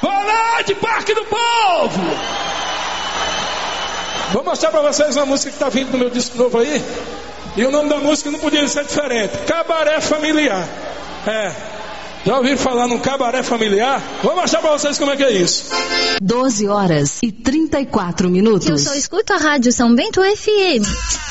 Boa noite, Parque do Povo! Vou mostrar pra vocês uma música que tá vindo no meu disco novo aí. E o nome da música não podia ser diferente. Cabaré Familiar. Já ouviram falar num cabaré familiar? Vou mostrar pra vocês como é que é isso. 12 horas e 34 minutos. Eu só escuto a Rádio São Bento FM.